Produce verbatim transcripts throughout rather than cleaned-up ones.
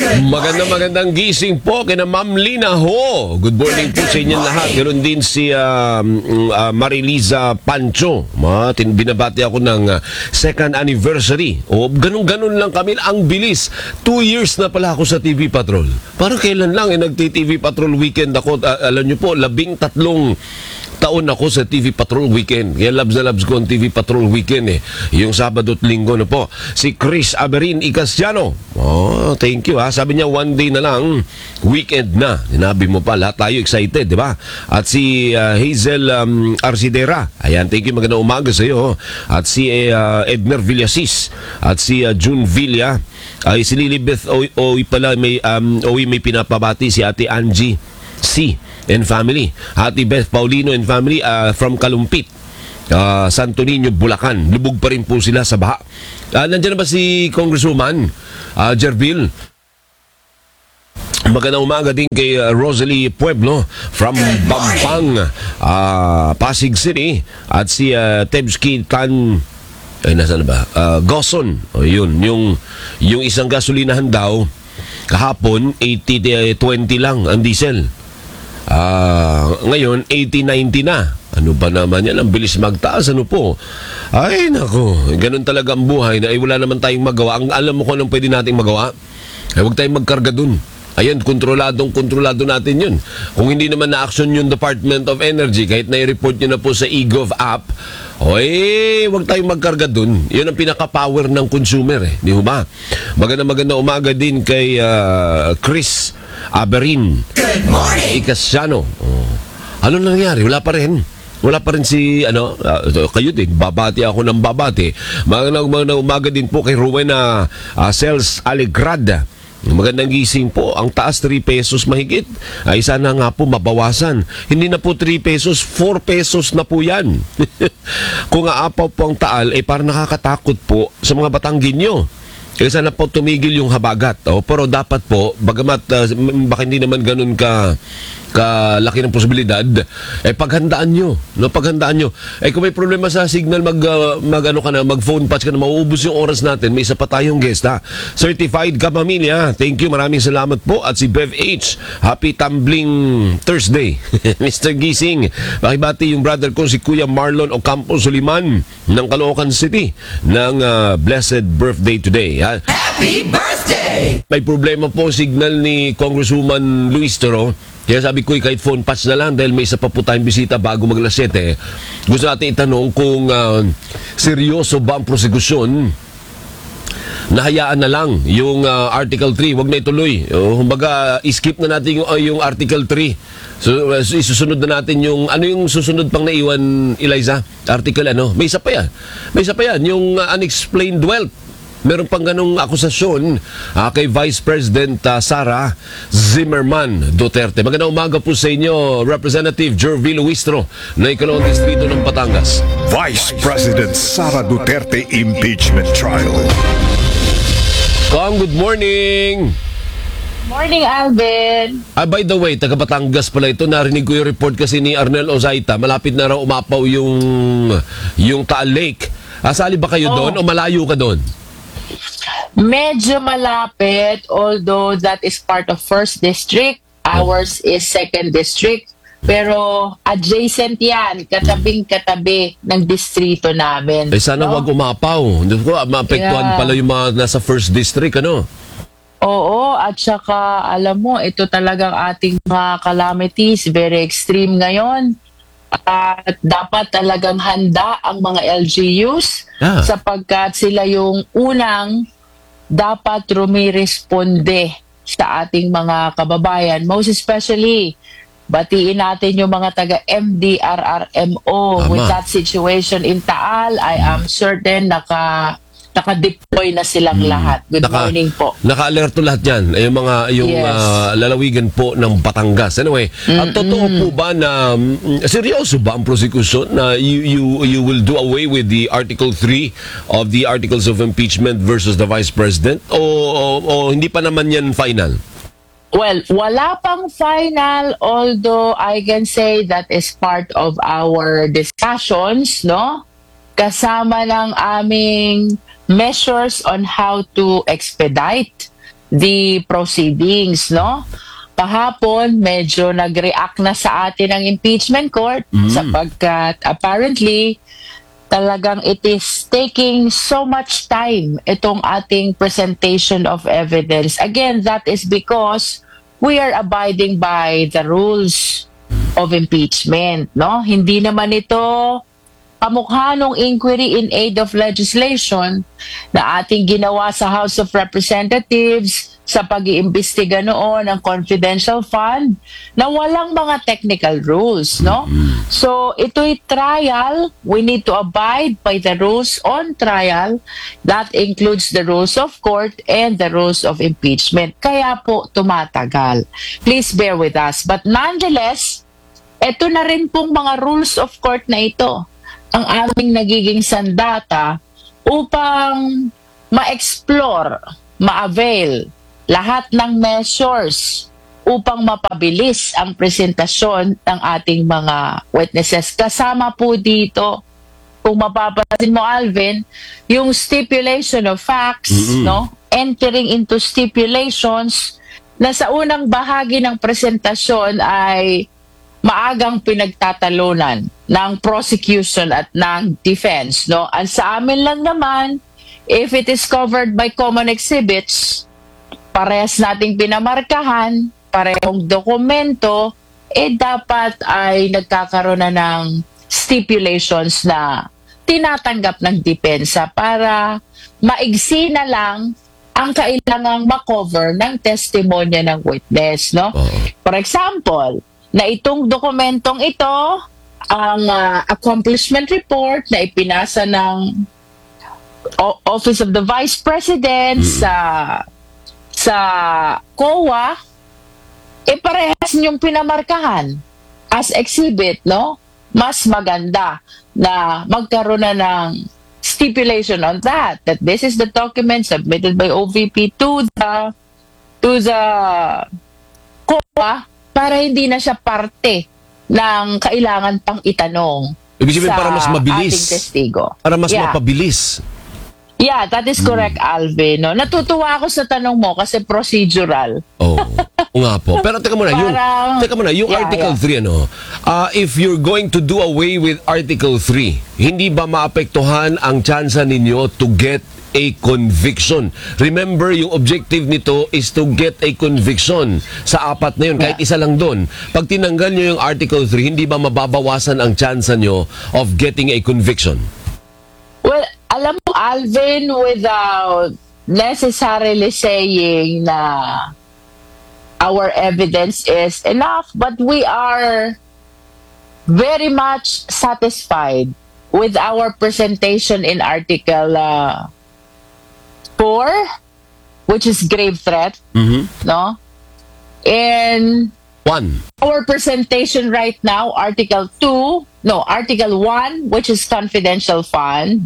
Magandang magandang gising po kina Ma'am Lina Ho. Good morning po sa inyong lahat. Ganoon din si uh, uh, Mariliza Pancho. Ma, tin binabati ako ng uh, second anniversary. O ganun-ganun lang kami. Ang bilis. Two years na pala ako sa T V Patrol. Parang kailan lang eh, nagti-T V Patrol weekend ako. Uh, alam nyo po, labing tatlong taon ako sa T V Patrol Weekend. Kaya labs na labs ko ang T V Patrol Weekend eh. Yung Sabado at Linggo na po. Si Chris Aberin Icasiano. Oh, thank you ha. Sabi niya one day na lang, weekend na. Sinabi mo pa, lahat tayo excited, di ba? At si uh, Hazel um, Arcidera. Ayan, thank you. Magandang umaga sa iyo. At si uh, Edmer Villasis. At si uh, June Villa. Ay, si Lilibeth Oy, Oy pala may, um, Oy may pinapabati si Ate Angie C. and family. Ate Beth Paulino and family uh, from Kalumpit, uh, Santo Niño, Bulacan. Lubog pa rin po sila sa baha. Uh, nandiyan na ba si Congresswoman uh, Jerville? Magandang umaga din kay uh, Rosalie Pueblo from Bampang, uh, Pasig City. At si uh, Tebski Tan ay nasaan na ba? Uh, Goson. O yun, yung, yung isang gasolinahan daw kahapon eighty twenty lang ang diesel. Uh, ngayon, eighty ninety na. Ano ba naman yan? Ang bilis magtaas. Ano po? Ay, nako. Ganun talaga ang buhay na ay wala naman tayong magawa. Ang alam mo kung anong pwede nating magawa? Ay, huwag tayong magkarga dun. Ayan, kontroladong kontrolado natin yun. Kung hindi naman na-action yung Department of Energy, kahit na-report nyo na po sa eGov app, oy, huwag tayong magkarga dun. Yun ang pinaka-power ng consumer eh. Di ba? Maganda maganda umaga din kay uh, Chris Aberin. Good morning! Icasiano. Oh. Ano nangyari? Wala pa rin. Wala pa rin si, ano, uh, kayo din, babati ako ng babati. Magandang maganda umaga din po kay Rowena uh, Sales Alegrada. Magandang gising po. Ang taas three pesos mahigit. Ay sana nga po mabawasan. Hindi na po three pesos, four pesos na po yan. Kung aapaw po ang taal, eh parang nakakatakot po sa mga Batanggenyo. Kaya sana po tumigil yung habagat. Oh, pero dapat po, bagamat uh, baka hindi naman ganun ka kalaki ng posibilidad, eh paghandaan nyo, no, paghandaan nyo. Eh kung may problema sa signal, mag, uh, mag ano ka na, mag phone patch ka na, mauubos yung oras natin. May isa pa tayong guest ha. Certified Kapamilya. Thank you, maraming salamat po. At si Bev H. Happy Tumbling Thursday. Mister Gising, pakibati yung brother ko si Kuya Marlon Ocampo Suliman ng Caloocan City ng uh, blessed birthday today. Ha? Happy birthday! May problema po signal ni Congresswoman Luis Toro. Kaya sabi ko, kahit phone patch na lang dahil may isa pa po tayong bisita bago mag alas siyete. Gusto natin itanong kung uh, seryoso ba ang prosekusyon. Nahayaan na lang yung uh, Article three. Huwag na ituloy. Uh, kumbaga, skip na natin yung, uh, yung Article three. So, uh, isusunod na natin yung, ano yung susunod pang naiwan, Eliza? Article ano? May isa pa yan. May isa pa yan. Yung uh, unexplained wealth. Meron pang ganong akusasyon uh, kay Vice President uh, Sara Zimmerman Duterte. Magandang umaga po sa inyo, Representative Jerville Huistro na Ikalawang Distrito ng Batangas. Vice President Sara Duterte Impeachment Trial. Kong, good morning! Morning, Alvin. Ah, by the way, taga Batangas pala ito. Narinig ko yung report kasi ni Arnel Ozaita. Malapit na raw umapaw yung, yung Taal Lake. Asali ba kayo Oh. doon o malayo ka doon? Medyo malapit, although that is part of first district. Ours is second district. Pero adjacent yan, katabing-katabi ng distrito namin. Eh sana no? wag umapaw. Hindi ko, maapektuhan Yeah. pala yung mga nasa first district, ano? Oo, at saka alam mo, ito talagang ating mga calamities, very extreme ngayon. At dapat talagang handa ang mga L G Us Yeah. sapagkat sila yung unang dapat rumiresponde sa ating mga kababayan. Most especially, batiin natin yung mga taga-M D R R M O. Tama. With that situation in Taal, I am certain naka naka-deploy na silang lahat. Good Naka- morning po. Naka-alerto lahat yan. Eh, yung mga yung Yes. ah, lalawigan po ng Batangas. Anyway, ang totoo po ba na mm, seryoso ba ang prosecution na you, you, you will do away with the Article three of the Articles of Impeachment versus the Vice President? O, o, o hindi pa naman yan final? Well, wala pang final, although I can say that is part of our discussions, no? Kasama ng aming measures on how to expedite the proceedings, no? Kahapon, medyo nag-react na sa atin ang impeachment court sapagkat apparently talagang it is taking so much time itong ating presentation of evidence. Again, that is because we are abiding by the rules of impeachment, no? Hindi naman ito kamukha nung inquiry in aid of legislation na ating ginawa sa House of Representatives sa pag-iimbestiga noon ng confidential fund na walang mga technical rules, no? So, ito'y trial. We need to abide by the rules on trial. That includes the rules of court and the rules of impeachment. Kaya po tumatagal. Please bear with us. But nonetheless, ito na rin pong mga rules of court na ito ang aming nagiging sandata upang ma-explore, ma-avail lahat ng measures upang mapabilis ang presentasyon ng ating mga witnesses. Kasama po dito, kung mapapansin mo, Alvin, yung stipulation of facts, mm-hmm. no? Entering into stipulations na sa unang bahagi ng presentasyon ay maagang pinagtatalunan ng prosecution at ng defense, no? Ang sa amin lang naman, if it is covered by common exhibits, parehas nating pinamarkahan, parehong dokumento, eh dapat ay nagkakaroon na ng stipulations na tinatanggap ng depensa para maigsi na lang ang kailangang makover ng testimonya ng witness, no? For example, na itong dokumentong ito, ang uh, accomplishment report na ipinasa ng o- Office of the Vice President mm. sa sa C O A, eh parehas niyong pinamarkahan as exhibit, no? Mas maganda na magkaroon na ng stipulation on that, that this is the document submitted by O V P to the to the C O A para hindi na siya parte ng kailangan pang itanong. Ibig sabihin sa para mas mabilis. Ating testigo. Para mas Yeah. mapabilis. Yeah, that is correct, hmm. Alvin. No? Natutuwa ako sa tanong mo kasi procedural. Oh, o nga po. Pero teka muna, yung, Parang- teka muna, yung Yeah, Article yeah. three, ano, uh, if you're going to do away with Article three, hindi ba maapektuhan ang tsansa ninyo to get a conviction? Remember, yung objective nito is to get a conviction sa apat na yun, kahit Yeah. isa lang doon. Pag tinanggal nyo yung Article three, hindi ba mababawasan ang tsansa nyo of getting a conviction? Well, alam mo, Alvin, without necessarily saying na our evidence is enough, but we are very much satisfied with our presentation in Article uh, four, which is grave threat, Mm-hmm. no? And One. our presentation right now, Article two, no, Article one, which is confidential fund.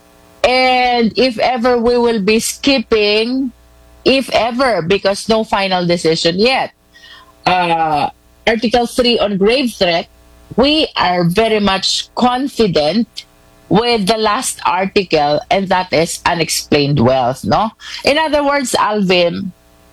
And if ever we will be skipping, if ever, because no final decision yet, uh, Article three on grave threat, we are very much confident with the last article, and that is unexplained wealth, no? In other words, Alvin,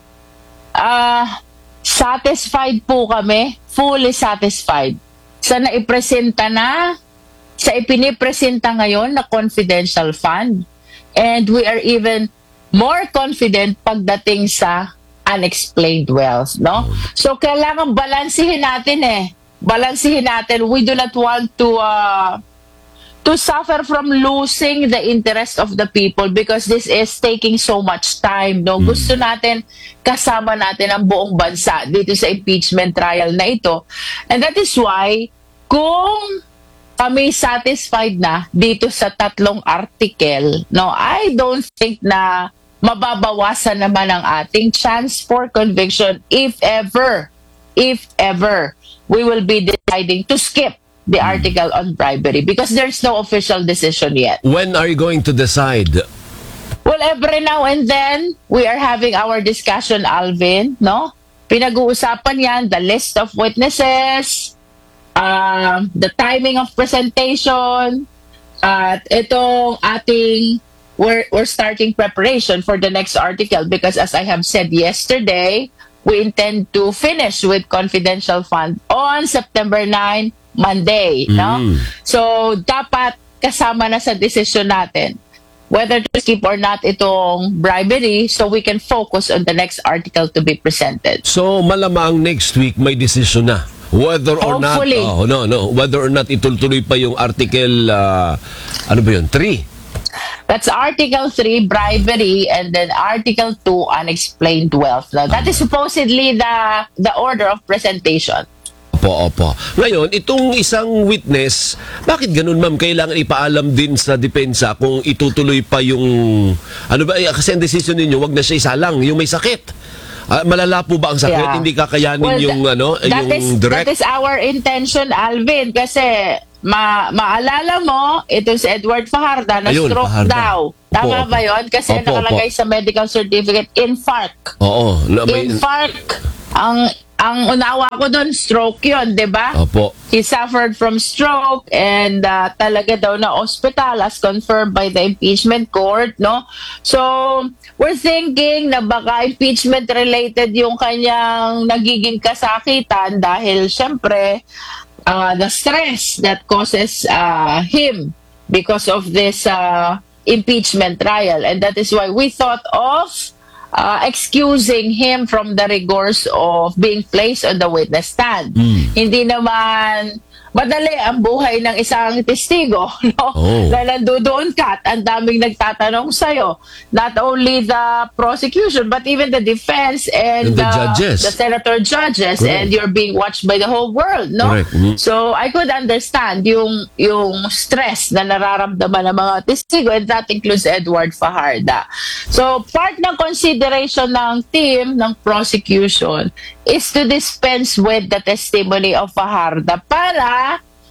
uh, satisfied po kami, fully satisfied sa naipresenta na, sa ipinipresenta ngayon na confidential fund. And we are even more confident pagdating sa unexplained wealth, no? So, kailangan balansihin natin eh. Balansihin natin. We do not want to uh, to suffer from losing the interest of the people because this is taking so much time, no? Gusto natin kasama natin ang buong bansa dito sa impeachment trial na ito. And that is why, kung kami satisfied na dito sa tatlong article, no, I don't think na mababawasan naman ang ating chance for conviction if ever, if ever, we will be deciding to skip the article on bribery because there's no official decision yet. When are you going to decide? Well, every now and then, we are having our discussion, Alvin, no? Pinag-uusapan yan, the list of witnesses, um, the timing of presentation, at itong ating we're we're starting preparation for the next article because, as I have said yesterday, we intend to finish with confidential fund on September ninth, Monday, no? So dapat kasama na sa decision natin whether to skip or not itong bribery so we can focus on the next article to be presented. So malamang next week may decision na whether or Hopefully. not oh, no no whether or not ituloy pa yung article uh, ano ba yun three. That's Article three, bribery, and then Article two, unexplained wealth. Now, that is supposedly the the order of presentation. Opo, opo. Ngayon, itong isang witness, bakit ganun ma'am? Kailangan ipaalam din sa depensa kung itutuloy pa yung, ano ba, eh, kasi ang decision ninyo, wag na siya isalang, yung may sakit. Ah, malala po ba ang sakit? Yeah. Hindi kakayanin Well, yung, that- ano, that yung is, direct? That is our intention, Alvin, kasi ma maalala mo, ito si Edward Fajarda na Ayun, stroke Fajarda. daw. Opo, Tama opo. ba yun? Kasi Opo, nakalagay opo. sa medical certificate, infarct. Oo. Na, may, Infarct. Ang ang unawa ko doon, stroke yun, di ba? opo. He suffered from stroke and uh, talaga daw na hospital as confirmed by the impeachment court, no? So, we're thinking na baka impeachment related yung kanyang nagiging kasakitan dahil syempre uh, the stress that causes uh, him because of this uh, impeachment trial, and that is why we thought of uh, excusing him from the rigors of being placed on the witness stand. Hindi naman madali ang buhay ng isang testigo, no? Oh. Na nandoon ka at ang daming nagtatanong sa'yo. Not only the prosecution, but even the defense and, And the judges. the senator judges, Correct. and you're being watched by the whole world, no? Correct. Mhm. So, I could understand yung yung stress na nararamdaman ng mga testigo, and that includes Edward Fajarda. So, part ng consideration ng team ng prosecution is to dispense with the testimony of Fajarda para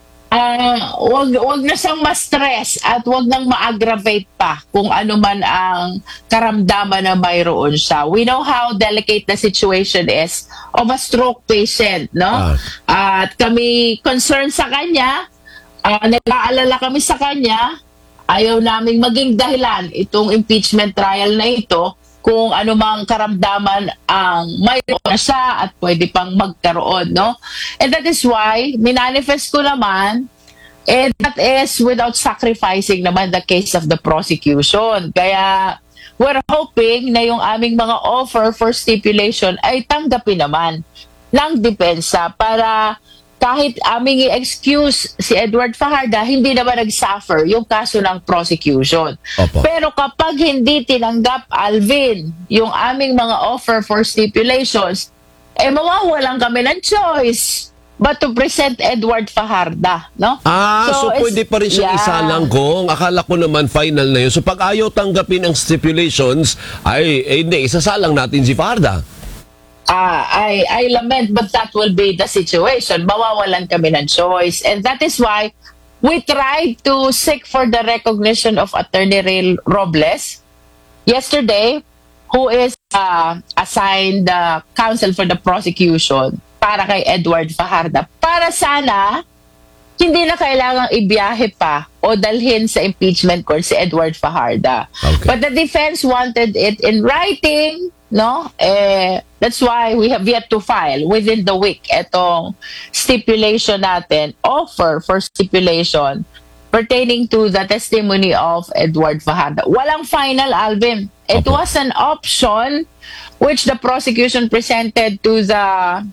uh, wag, wag na siyang ma-stress at wag nang ma-aggravate pa kung ano man ang karamdaman na mayroon siya. We know how delicate the situation is of a stroke patient, no? At kami concerned sa kanya, uh, nag-aalala kami sa kanya, ayaw naming maging dahilan itong impeachment trial na ito kung ano mang karamdaman ang mayroon na siya at pwede pang magkaroon, no? And that is why, minanifest ko naman, and that is without sacrificing naman the case of the prosecution. Kaya, we're hoping na yung aming mga offer for stipulation ay tanggapin naman ng depensa para kahit aming i-excuse si Edward Fajarda, hindi naman nag-suffer yung kaso ng prosecution. Opo. Pero kapag hindi tinanggap, Alvin, yung aming mga offer for stipulations, eh mawawalan kami ng choice but to present Edward Fajarda, no? Ah, so, it's- pwede pa rin siyang yeah. isalang kung akala ko naman final na yun. So pag ayaw tanggapin ang stipulations, ay eh, hindi, isasalang natin si Farda. Ah, I, I lament, but that will be the situation. Mawawalan kami ng choice. And that is why we tried to seek for the recognition of Attorney Ray Robles yesterday, who is uh, assigned the counsel for the prosecution para kay Edward Fajarda. Para sana, hindi na kailangang ibiyahe pa o dalhin sa impeachment court si Edward Fajarda. Okay. But the defense wanted it in writing, no? Eh, that's why we have yet to file within the week etong stipulation natin, offer for stipulation pertaining to the testimony of Edward Fajarda. Walang final, Alvin. It Opo. was an option which the prosecution presented to the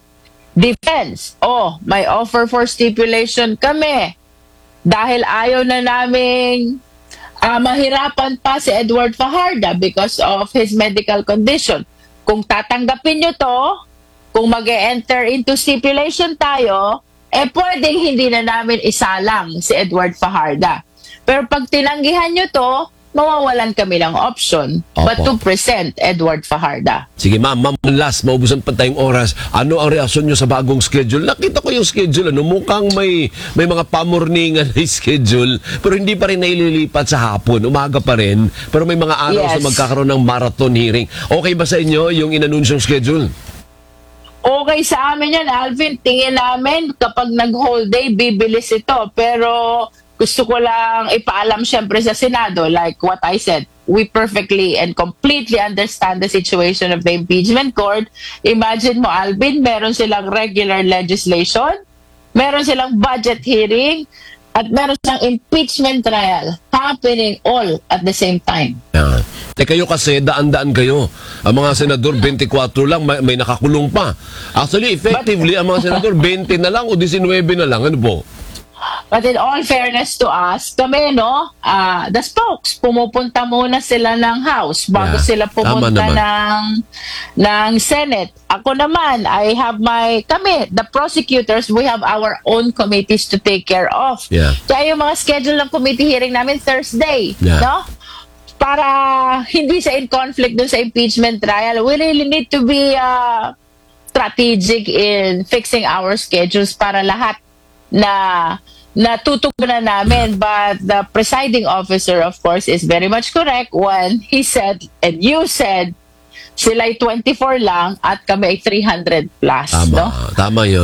defense. Oh, may offer for stipulation kami. Dahil ayaw na naming uh, mahirapan pa si Edward Fajarda because of his medical condition. Kung tatanggapin nyo to, kung mag-enter into stipulation tayo, eh pwedeng hindi na namin isalang si Edward Fajarda. Pero pag tinanggihan nyo to, mawawalan kami ng option but Opo. to present Edward Fajarda. Sige ma'am, ma'am, last, maubusan pa tayong oras. Ano ang reaksyon nyo sa bagong schedule? Nakita ko yung schedule, ano, mukhang may, may mga pamorningan na schedule, pero hindi pa rin naililipat sa hapon. Umaga pa rin, pero may mga araw Yes. na magkakaroon ng marathon hearing. Okay ba sa inyo yung inanunsyong schedule? Okay sa amin yan, Alvin. Tingin namin kapag nag-whole day, bibilis ito. Pero gusto ko lang ipaalam syempre sa Senado, like what I said, we perfectly and completely understand the situation of the impeachment court. Imagine mo, Alvin, meron silang regular legislation, meron silang budget hearing, at meron silang impeachment trial happening all at the same time. Yan. Eh kayo kasi, daan-daan kayo. Ang mga senador, twenty-four lang, may, may nakakulong pa. Actually, effectively, ang mga senador, twenty na lang o nineteen na lang. Ano po? But in all fairness to us, kami, no, uh, the spokes, pumupunta muna sila ng House bago Yeah. sila Tama pumunta naman. ng, ng Senate. Ako naman, I have my, kami, the prosecutors, we have our own committees to take care of. Yeah. Kaya yung mga schedule ng committee hearing namin Thursday, Yeah. no? Para hindi sa in conflict dun sa impeachment trial, we really need to be uh, strategic in fixing our schedules para lahat na natutugunan namin. But the presiding officer, of course, is very much correct when he said, and you said, sila ay twenty-four lang at kami ay three hundred plus. Tama. No? Tama yun.